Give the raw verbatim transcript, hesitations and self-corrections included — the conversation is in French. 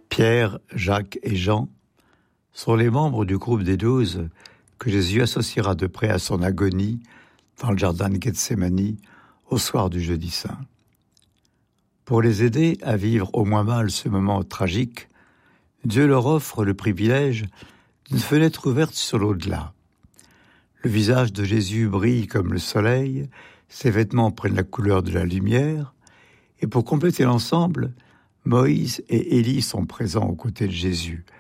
Pierre, Jacques et Jean sont les membres du groupe des douze que Jésus associera de près à son agonie dans le jardin de Gethsémani au soir du jeudi saint. Pour les aider à vivre au moins mal ce moment tragique, Dieu leur offre le privilège d'une fenêtre ouverte sur l'au-delà. Le visage de Jésus brille comme le soleil, ses vêtements prennent la couleur de la lumière, et pour compléter l'ensemble, Moïse et Élie sont présents aux côtés de Jésus,